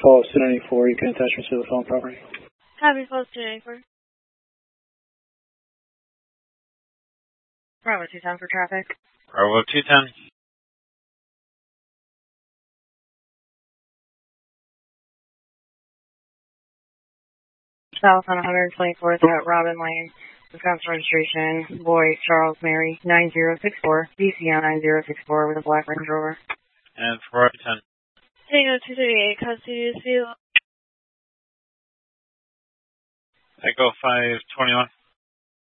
Falls 294, you can attach me to the phone property. Copy, Falls 294. Bravo 210 for traffic. Bravo 210. South on 124th at Robin Lane, Wisconsin registration, boy Charles Mary 9064, BCO 9064 with a black Range Rover. And for 10. Tango 238, custody is field. Echo 521.